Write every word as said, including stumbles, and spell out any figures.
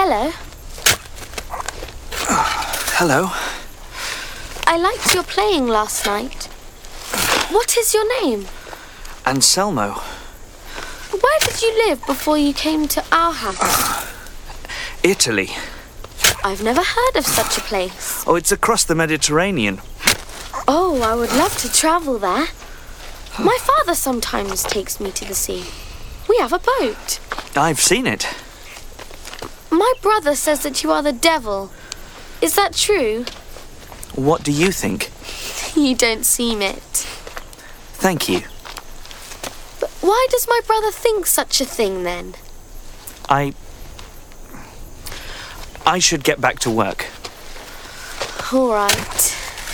Hello. Hello. I liked your playing last night. What is your name? Anselmo. Where did you live before you came to our house? Italy. I've never heard of such a place. Oh, it's across the Mediterranean. Oh, I would love to travel there. My father sometimes takes me to the sea. We have a boat. I've seen it. My brother says that you are the devil. Is that true? What do you think? You don't seem it. Thank you. But why does my brother think such a thing then? I... I should get back to work. All right.